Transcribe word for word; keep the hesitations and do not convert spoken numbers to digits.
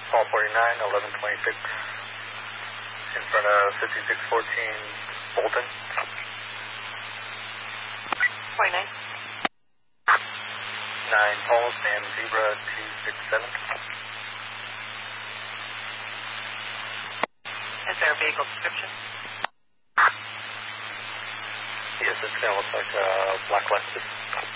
Paul forty-nine, eleven twenty-six, in front of fifty-six fourteen Bolton. forty-nine. nine Paul, Sam Zebra two six seven. Is there a vehicle description? Yes, it's going to look like a black Lexus.